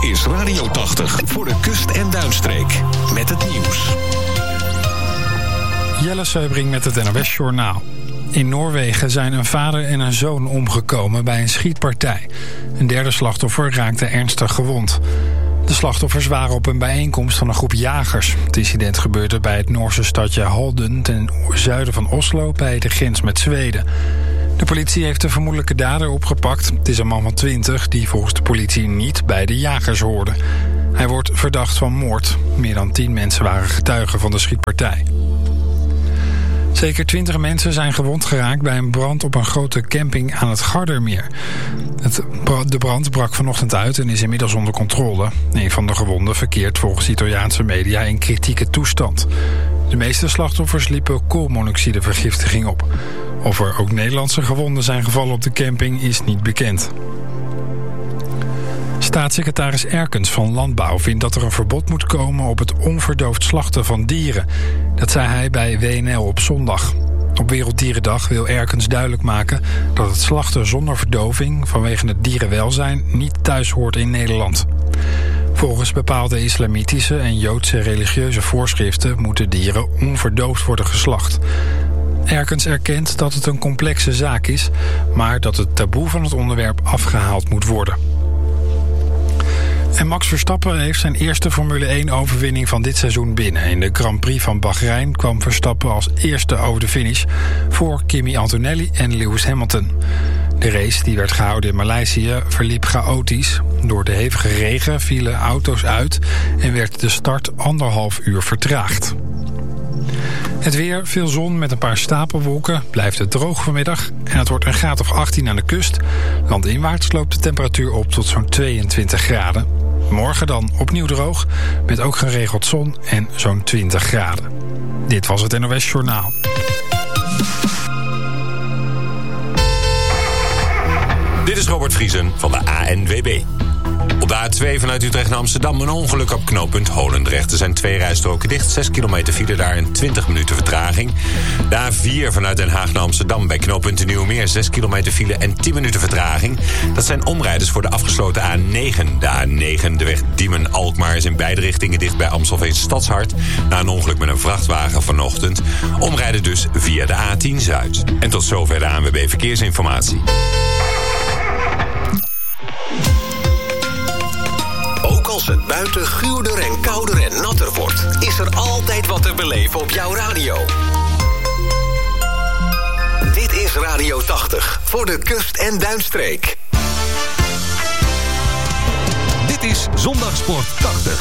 is Radio 80 voor de kust- en duinstreek. Met het nieuws. Jelle Seubring met het NOS-journaal. In Noorwegen zijn een vader en een zoon omgekomen bij een schietpartij. Een derde slachtoffer raakte ernstig gewond. De slachtoffers waren op een bijeenkomst van een groep jagers. Het incident gebeurde bij het Noorse stadje Halden ten zuiden van Oslo bij de grens met Zweden. De politie heeft de vermoedelijke dader opgepakt. Het is een man van 20 die volgens de politie niet bij de jagers hoorde. Hij wordt verdacht van moord. Meer dan 10 mensen waren getuigen van de schietpartij. Zeker 20 mensen zijn gewond geraakt bij een brand op een grote camping aan het Gardermeer. De brand brak vanochtend uit en is inmiddels onder controle. Een van de gewonden verkeert volgens Italiaanse media in kritieke toestand. De meeste slachtoffers liepen koolmonoxidevergiftiging op. Of er ook Nederlandse gewonden zijn gevallen op de camping is niet bekend. Staatssecretaris Erkens van Landbouw vindt dat er een verbod moet komen op het onverdoofd slachten van dieren. Dat zei hij bij WNL op zondag. Op Werelddierendag wil Erkens duidelijk maken dat het slachten zonder verdoving vanwege het dierenwelzijn niet thuis hoort in Nederland. Volgens bepaalde islamitische en Joodse religieuze voorschriften moeten dieren onverdoofd worden geslacht. Erkens erkent dat het een complexe zaak is, maar dat het taboe van het onderwerp afgehaald moet worden. En Max Verstappen heeft zijn eerste Formule 1-overwinning van dit seizoen binnen. In de Grand Prix van Bahrein kwam Verstappen als eerste over de finish voor Kimi Antonelli en Lewis Hamilton. De race, die werd gehouden in Maleisië, verliep chaotisch. Door de hevige regen vielen auto's uit en werd de start 1,5 uur vertraagd. Het weer, veel zon met een paar stapelwolken. Blijft het droog vanmiddag en het wordt een graad of 18 aan de kust. Landinwaarts loopt de temperatuur op tot zo'n 22 graden. Morgen dan opnieuw droog, met ook geregeld zon en zo'n 20 graden. Dit was het NOS Journaal. Dit is Robert Vriesen van de ANWB. Op de A2 vanuit Utrecht naar Amsterdam een ongeluk op knooppunt Holendrecht. Er zijn 2 rijstroken dicht, 6 kilometer file daar en 20 minuten vertraging. De A4 vanuit Den Haag naar Amsterdam bij knooppunt Nieuwmeer, 6 kilometer file en 10 minuten vertraging. Dat zijn omrijders voor de afgesloten A9. De A9, de weg Diemen-Alkmaar, is in beide richtingen dicht bij Amstelveen Stadshart. Na een ongeluk met een vrachtwagen vanochtend. Omrijden dus via de A10 Zuid. En tot zover de ANWB Verkeersinformatie. Als het buiten guurder en kouder en natter wordt, is er altijd wat te beleven op jouw radio. Dit is Radio 80 voor de kust- en duinstreek. Dit is Zondagsport 80.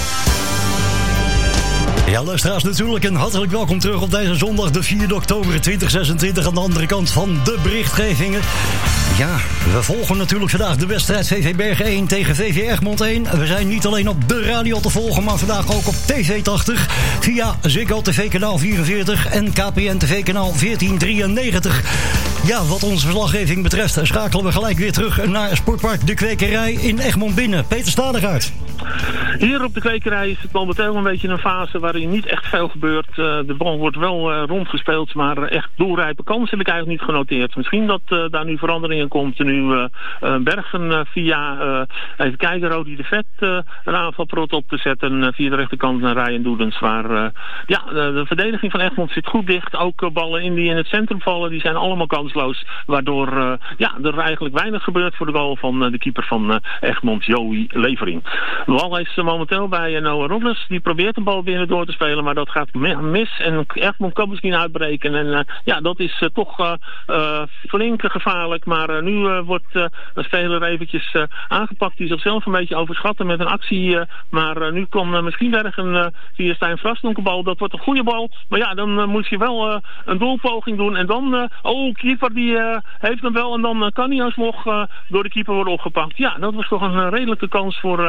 Ja, luisteraars, natuurlijk een hartelijk welkom terug op deze zondag, de 4 oktober 2026, aan de andere kant van de berichtgevingen. Ja, we volgen natuurlijk vandaag de wedstrijd VV Bergen 1 tegen VV Egmond 1. We zijn niet alleen op de radio te volgen, maar vandaag ook op TV 80... via Ziggo TV kanaal 44 en KPN TV kanaal 1493. Ja, wat onze verslaggeving betreft schakelen we gelijk weer terug naar Sportpark De Kwekerij in Egmond Binnen. Peter Stadegaard. Hier op de kwekerij is het momenteel een beetje een fase waarin niet echt veel gebeurt. De bal wordt wel rondgespeeld, maar echt doelrijpe kans heb ik eigenlijk niet genoteerd. Misschien dat daar nu verandering in komt. Nu Bergen via, even kijken, Rodi de Vet een aanvalprot op te zetten via de rechterkant naar Ryan Doedens. Waar de verdediging van Egmond zit goed dicht. Ook ballen in die in het centrum vallen, die zijn allemaal kansloos. Waardoor er eigenlijk weinig gebeurt voor de goal van de keeper van Egmond, Joey Levering. De bal is momenteel bij Noah Robles. Die probeert een bal binnen door te spelen, maar dat gaat mis. En Egmond kan misschien uitbreken. En dat is toch flink gevaarlijk. Maar nu wordt een speler eventjes aangepakt die zichzelf een beetje overschatten met een actie. Maar nu komt misschien Bergen via Stijn Vrasdonk een bal. Dat wordt een goede bal. Maar ja, dan moet je wel een doelpoging doen. En dan, keeper die heeft hem wel. En dan kan hij alsnog door de keeper worden opgepakt. Ja, dat was toch een redelijke kans voor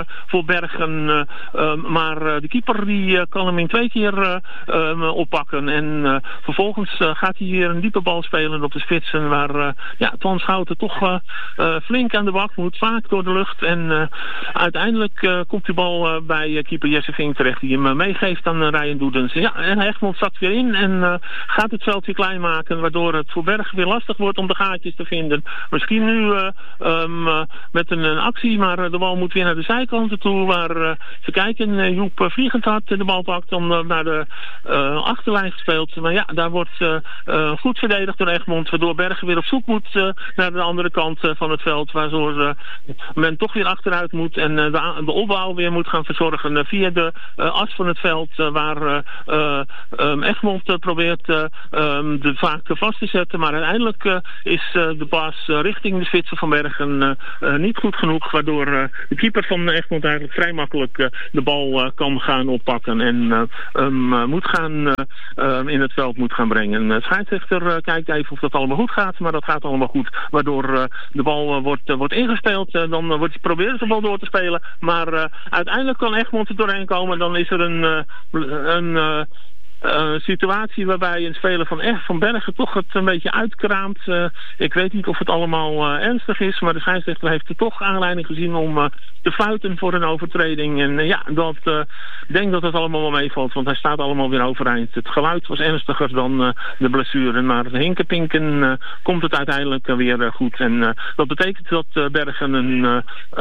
Bergen. Maar de keeper die kan hem in 2 keer oppakken. En vervolgens gaat hij weer een diepe bal spelen op de spitsen. Waar Twan Schouten toch flink aan de bak moet. Vaak door de lucht. En uiteindelijk komt die bal bij keeper Jesse Vink terecht. Die hem meegeeft aan Ryan Doedens. Ja, en Egmond zakt weer in. En gaat het veld weer klein maken. Waardoor het voor Bergen weer lastig wordt om de gaatjes te vinden. Misschien nu met een actie. Maar de bal moet weer naar de zijkanten toe. Waar ze kijken. Joep Vliegenthart de bal pakt. Om naar de achterlijn gespeeld. Maar ja, daar wordt goed verdedigd door Egmond. Waardoor Bergen weer op zoek moet naar de andere kant van het veld. Waardoor men toch weer achteruit moet. En de opbouw weer moet gaan verzorgen via de as van het veld. Waar Egmond probeert de vaak vast te zetten. Maar uiteindelijk is de pas richting de spitsen van Bergen niet goed genoeg. Waardoor de keeper van Egmond eigenlijk vrij makkelijk de bal kan gaan oppakken. En moet gaan in het veld moet gaan brengen. De scheidsrechter kijkt even of dat allemaal goed gaat. Maar dat gaat allemaal goed. Waardoor de bal wordt ingespeeld. Dan proberen ze de bal door te spelen. Maar uiteindelijk kan Egmond er doorheen komen. Dan is er een situatie waarbij een speler van Bergen toch het een beetje uitkraamt. Ik weet niet of het allemaal ernstig is, maar de scheidsrechter heeft er toch aanleiding gezien om te fluiten voor een overtreding. En ik denk dat het allemaal wel meevalt, want hij staat allemaal weer overeind. Het geluid was ernstiger dan de blessure, maar hinkenpinken komt het uiteindelijk weer goed. En dat betekent dat Bergen een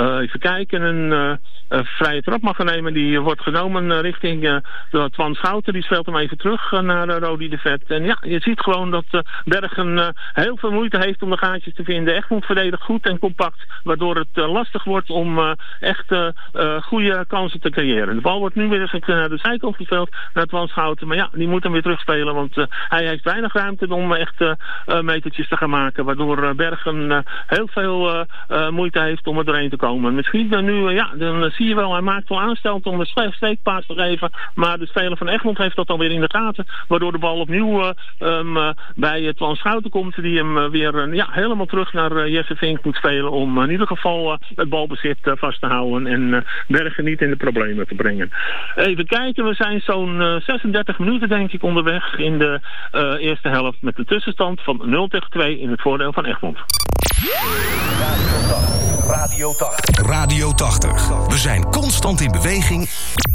vrije trap mag gaan nemen. Die wordt genomen richting Twan Schouten. Die speelt hem even terug naar Rodi de Vet. En ja, je ziet gewoon dat Bergen heel veel moeite heeft om de gaatjes te vinden. Egmond verdedigt goed en compact, waardoor het lastig wordt om echt goede kansen te creëren. De bal wordt nu weer naar de zijkant gespeeld, naar Twan Schouten. Maar ja, die moet hem weer terugspelen, want hij heeft weinig ruimte om echt metertjes te gaan maken. Waardoor Bergen heel veel moeite heeft om er doorheen te komen. Misschien nu, dan zie je wel, hij maakt wel aanstelt om een steekpaas te geven. Maar de speler van Egmond heeft dat alweer in de gaten. Waardoor de bal opnieuw bij Twan Schouten komt. Die hem weer helemaal terug naar Jesse Vink moet spelen. Om in ieder geval het balbezit vast te houden. En Bergen niet in de problemen te brengen. Even kijken, we zijn zo'n 36 minuten denk ik onderweg in de eerste helft. Met een tussenstand van 0-2 in het voordeel van Egmond. Radio 80. We zijn constant in beweging.